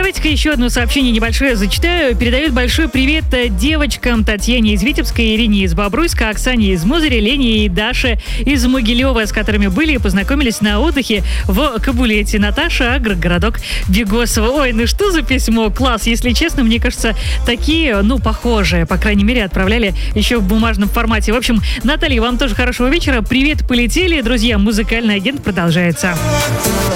Давайте-ка еще одно сообщение небольшое зачитаю. Передают большой привет девочкам Татьяне из Витебска, Ирине из Бобруйска, Оксане из Мозыря, Лене и Даше из Могилева, с которыми были и познакомились на отдыхе в Кабулете. Наташа, городок Бегосово. Ой, ну что за письмо? Класс, если честно, мне кажется, такие, похожие, по крайней мере, отправляли еще в бумажном формате. В общем, Наталья, вам тоже хорошего вечера. Привет, полетели. Друзья, музыкальный агент продолжается.